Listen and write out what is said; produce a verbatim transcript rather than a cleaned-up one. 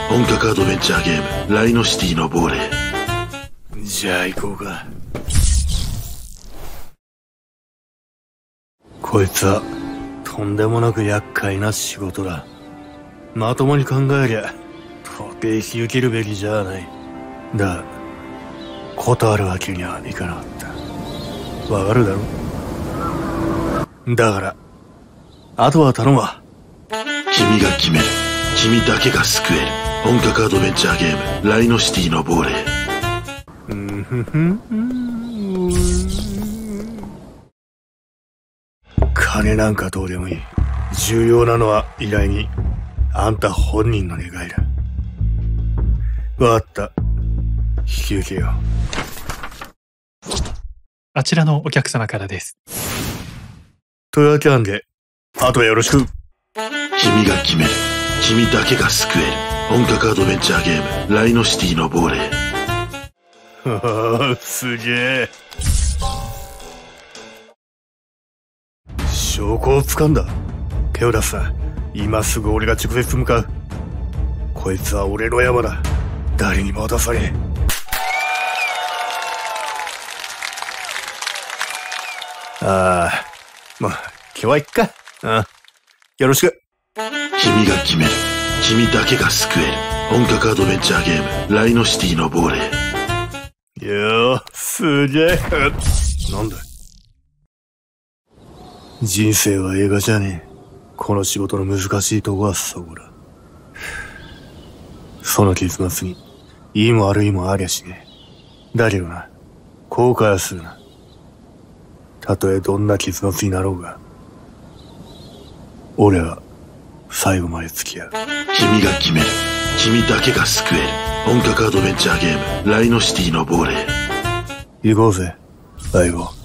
本格アドベンチャーゲームライノシティの亡霊。 じゃあ行こうか。こいつはとんでもなく厄介な仕事だ。まともに考えりゃ到底引き受けるべきじゃない。だが断るわけにはいかなかった。わかるだろ。だからあとは頼むわ。 君が決める。君だけが救える。本格アドベンチャーゲームライノシティの亡霊。 うんふふん。金なんかどうでもいい。重要なのは依頼人あんた本人の願いだ。わかった。引き受けよう。 あちらのお客様からです。 というわけなんであとはよろしく。 君が決める。君だけが救える。本格アドベンチャーゲームライノシティの亡霊。 はあ、すげえ。証拠を掴んだ。手を出すな。今すぐ俺が直接向かう。こいつは俺の山だ。誰にも渡されん。ああ、まあ今日はいっか。ああ、よろしく。 君が決める。君だけが救える。本格アドベンチャーゲームライノシティの亡霊。 よー、すげえ。なんだ。人生は映画じゃねえ。この仕事の難しいとこはそこだ。その結末にいいも悪いもありゃしねえ。だけどな、後悔はするな。たとえどんな結末になろうが、俺は最後まで付き合う。 君が決める。君だけが救える。本格アドベンチャーゲームライノシティの亡霊。 行こうぜ、相棒。